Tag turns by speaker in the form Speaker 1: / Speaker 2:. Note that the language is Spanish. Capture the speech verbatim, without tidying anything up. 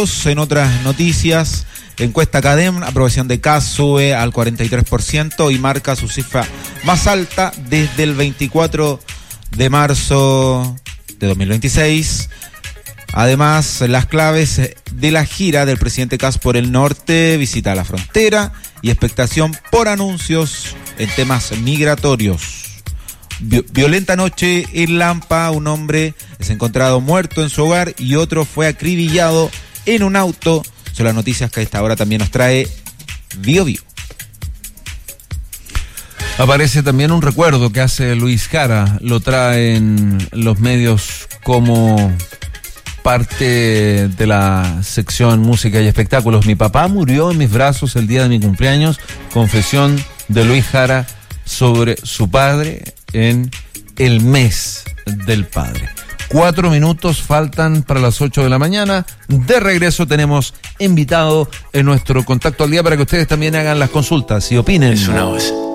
Speaker 1: En otras noticias, encuesta Cadem, aprobación de Kast sube al cuarenta y tres por ciento y marca su cifra más alta desde el veinticuatro de marzo de dos mil veintiséis. Además, las claves de la gira del presidente Kast por el norte, visita a la frontera y expectación por anuncios en temas migratorios. Violenta noche en Lampa, un hombre es encontrado muerto en su hogar y otro fue acribillado en un auto. Son las noticias que a esta hora también nos trae Bio Bio.
Speaker 2: Aparece también un recuerdo que hace Luis Jara, lo traen los medios como parte de la sección música y espectáculos. Mi papá murió en mis brazos el día de mi cumpleaños, confesión de Luis Jara sobre su padre en el mes del padre. Cuatro minutos faltan para las ocho de la mañana. De regreso tenemos invitado en nuestro Contacto al Día para que ustedes también hagan las consultas y opinen.
Speaker 3: Es una voz.